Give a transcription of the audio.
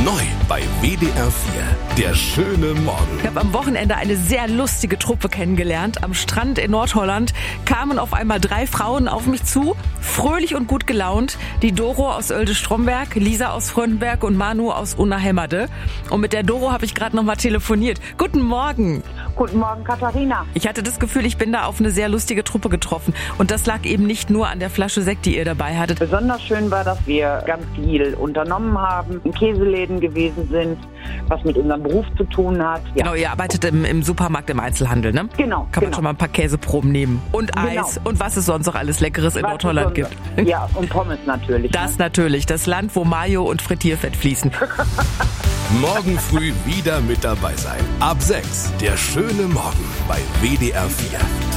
Neu bei WDR 4, der schöne Morgen. Ich habe am Wochenende eine sehr lustige Truppe kennengelernt. Am Strand in Nordholland kamen auf einmal 3 Frauen auf mich zu, fröhlich und gut gelaunt. Die Doro aus Oelde-Stromberg, Lisa aus Fröndenberg und Manu aus Unna-Hemmerde. Und mit der Doro habe ich gerade noch mal telefoniert. Guten Morgen. Guten Morgen, Katharina. Ich hatte das Gefühl, ich bin da auf eine sehr lustige Truppe getroffen. Und das lag eben nicht nur an der Flasche Sekt, die ihr dabei hattet. Besonders schön war, dass wir ganz viel unternommen haben, in Käseläden gewesen sind, was mit unserem Beruf zu tun hat. Ja. Genau, ihr arbeitet im Supermarkt, im Einzelhandel, ne? Genau. Kann man schon mal ein paar Käseproben nehmen. Und Eis und was es sonst noch alles Leckeres in Nordholland gibt. Ja, und Pommes natürlich. Das natürlich, das Land, wo Mayo und Frittierfett fließen. Morgen früh wieder mit dabei sein. Ab 6, der schöne Morgen bei WDR 4.